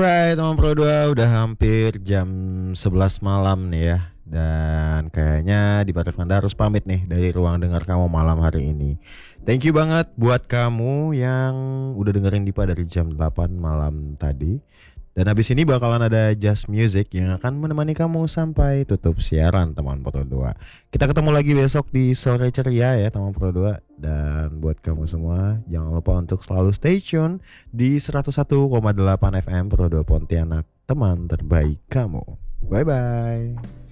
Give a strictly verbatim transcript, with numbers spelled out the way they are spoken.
Alright teman Pro dua, udah hampir jam sebelas malam nih ya. Dan kayaknya di Barat Manda harus pamit nih dari ruang dengar kamu malam hari ini. Thank you banget buat kamu yang udah dengerin Dipa dari jam delapan malam tadi. Dan habis ini bakalan ada Just Music yang akan menemani kamu sampai tutup siaran teman Pro dua. Kita ketemu lagi besok di sore ceria ya teman Pro dua. Dan buat kamu semua jangan lupa untuk selalu stay tune di seratus satu koma delapan F M Pro dua Pontianak, teman terbaik kamu. Bye bye.